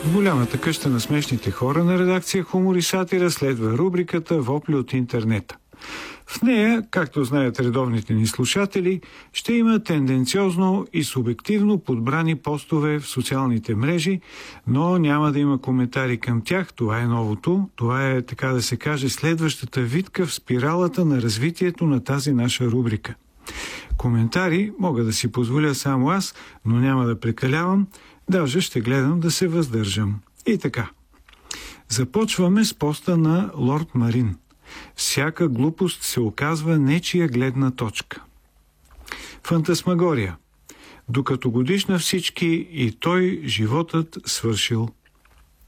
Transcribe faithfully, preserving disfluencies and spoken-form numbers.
В голямата къща на смешните хора на редакция Хумор и сатира следва рубриката Вопли от интернета. В нея, както знаят редовните ни слушатели, ще има тенденциозно и субективно подбрани постове в социалните мрежи, но няма да има коментари към тях. Това е новото. Това е, така да се каже, следващата витка в спиралата на развитието на тази наша рубрика. Коментари мога да си позволя само аз, но няма да прекалявам, даже ще гледам да се въздържам. И така. Започваме с поста на Лорд Марин. Всяка глупост се оказва нечия гледна точка. Фантасмагория. Докато годиш на всички и той животът свършил.